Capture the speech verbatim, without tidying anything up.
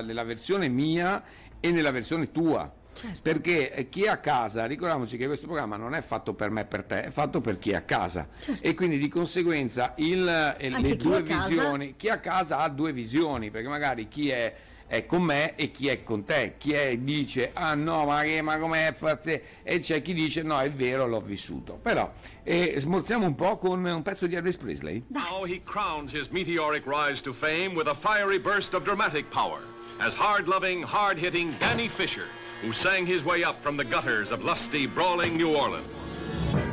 nella versione mia e nella versione tua. Certo. Perché chi è a casa, ricordiamoci che questo programma non è fatto per me e per te, è fatto per chi è a casa. Certo. E quindi di conseguenza il, eh, le chi due è a casa- visioni, chi è a casa ha due visioni, perché magari chi è, è con me e chi è con te, chi è dice ah no ma, che, ma com'è fate? E c'è chi dice no è vero l'ho vissuto. Però eh, smorziamo un po' con un pezzo di Elvis Presley. Now he crowns his meteoric rise to fame with a fiery burst of dramatic power as hard-loving, hard-hitting Danny Fisher, who sang his way up from the gutters of lusty, brawling New Orleans.